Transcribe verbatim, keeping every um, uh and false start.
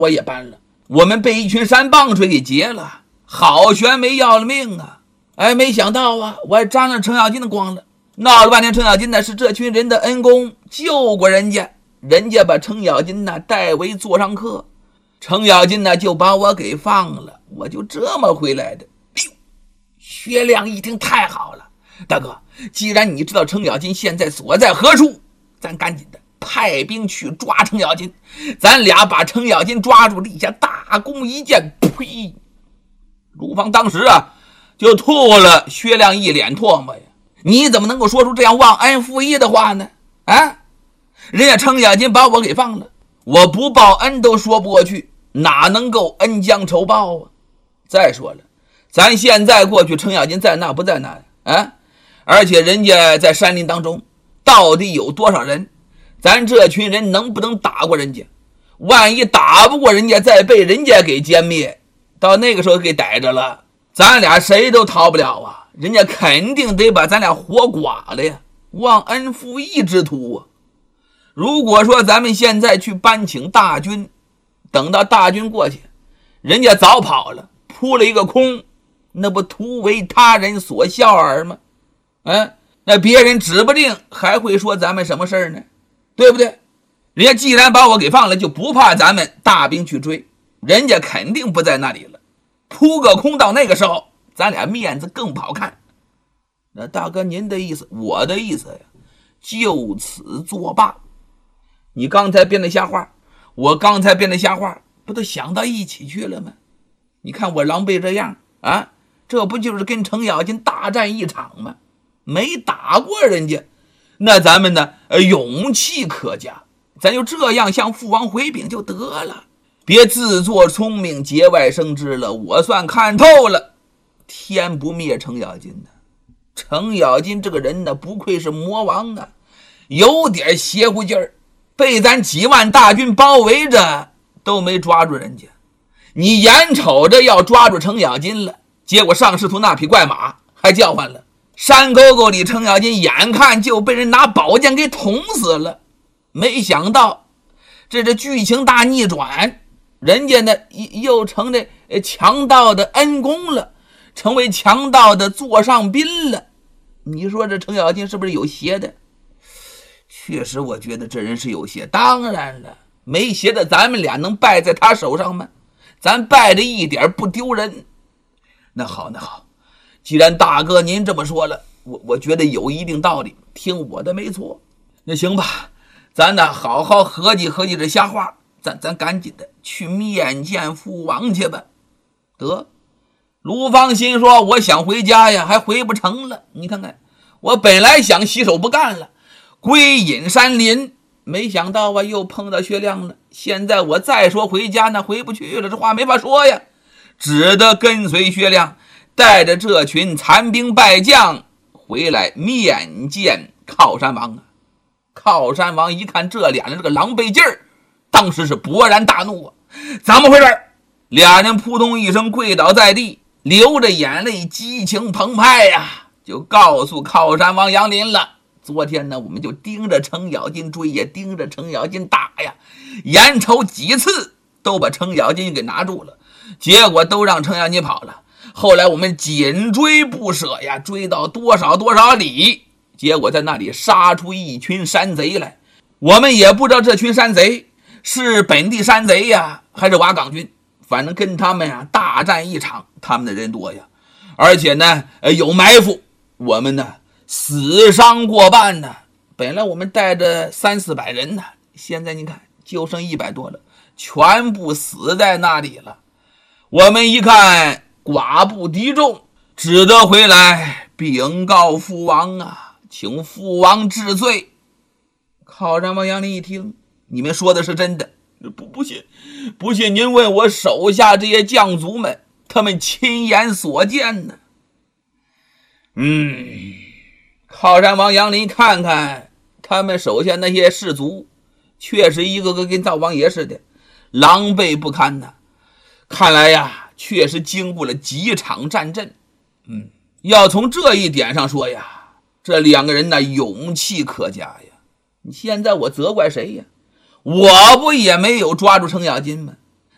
我也搬了，我们被一群山棒槌给劫了，好悬没要了命啊！哎，没想到啊，我还沾了程咬金的光了。闹了半天，程咬金呢是这群人的恩公，救过人家，人家把程咬金呢代为座上客，程咬金呢就把我给放了，我就这么回来的。哎呦，薛亮一听太好了，大哥，既然你知道程咬金现在所在何处，咱赶紧的派兵去抓程咬金，咱俩把程咬金抓住，立下大功一件。呸！卢芳当时啊就吐了薛亮一脸唾沫呀！你怎么能够说出这样忘恩负义的话呢？啊，人家程咬金把我给放了，我不报恩都说不过去，哪能够恩将仇报啊？再说了，咱现在过去，程咬金在那不在那啊？而且人家在山林当中到底有多少人，咱这群人能不能打过人家？万一打不过人家，再被人家给歼灭，到那个时候给逮着了，咱俩谁都逃不了啊！人家肯定得把咱俩活剐了呀！忘恩负义之徒啊！如果说咱们现在去搬请大军，等到大军过去，人家早跑了，扑了一个空，那不徒为他人所笑耳吗？嗯，那别人指不定还会说咱们什么事儿呢，对不对？人家既然把我给放了，就不怕咱们大兵去追，人家肯定不在那里了，扑个空，到那个时候咱俩面子更不好看。那大哥您的意思，我的意思呀，就此作罢。你刚才编的瞎话，我刚才编的瞎话，不都想到一起去了吗？你看我狼狈这样啊，这不就是跟程咬金大战一场吗？没打过人家，那咱们呢，呃，勇气可嘉，咱就这样向父王回禀就得了，别自作聪明，节外生枝了。我算看透了，天不灭程咬金呢。程咬金这个人呢，不愧是魔王啊，有点邪乎劲儿，被咱几万大军包围着都没抓住人家，你眼瞅着要抓住程咬金了，结果上师徒那匹怪马还叫唤了，山沟沟里程咬金眼看就被人拿宝剑给捅死了。没想到这这剧情大逆转，人家呢又成这强盗的恩公了，成为强盗的座上宾了。你说这程咬金是不是有邪的？确实我觉得这人是有邪，当然了，没邪的咱们俩能败在他手上吗？咱败的一点不丢人。那好那好，既然大哥您这么说了，我我觉得有一定道理，听我的没错。那行吧，咱呢好好合计合计这瞎话，咱咱赶紧的去面见父王去吧。得，卢芳心说我想回家呀，还回不成了。你看看，我本来想洗手不干了，归隐山林，没想到啊又碰到薛亮了。现在我再说回家呢，回不去了，这话没法说呀，只得跟随薛亮，带着这群残兵败将回来面见靠山王啊。靠山王一看这俩人这个狼狈劲儿，当时是勃然大怒啊！怎么回事？俩人扑通一声跪倒在地，流着眼泪，激情澎湃呀、啊，就告诉靠山王杨林了。昨天呢，我们就盯着程咬金追，也盯着程咬金打呀，眼瞅几次都把程咬金给拿住了，结果都让程咬金跑了。后来我们紧追不舍呀，追到多少多少里，结果在那里杀出一群山贼来。我们也不知道这群山贼是本地山贼呀，还是瓦岗军，反正跟他们呀大战一场，他们的人多呀，而且呢有埋伏，我们呢死伤过半呢。本来我们带着三四百人呢，现在你看就剩一百多了，全部死在那里了。我们一看寡不敌众，只得回来禀告父王啊，请父王治罪。靠山王杨林一听，你们说的是真的？不不信，不信您问我手下这些将卒们，他们亲眼所见呢。嗯，靠山王杨林看看他们手下那些士卒，确实一个个跟灶王爷似的，狼狈不堪呐。看来呀，确实经过了几场战阵。嗯，要从这一点上说呀，这两个人呢勇气可嘉呀。你现在我责怪谁呀？我不也没有抓住程咬金吗？